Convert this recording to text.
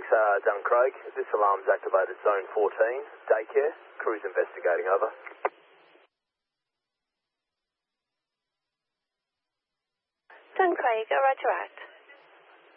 Duncraig. This alarm's activated Zone 14. Daycare. Crew's investigating, over. Duncraig, roger out.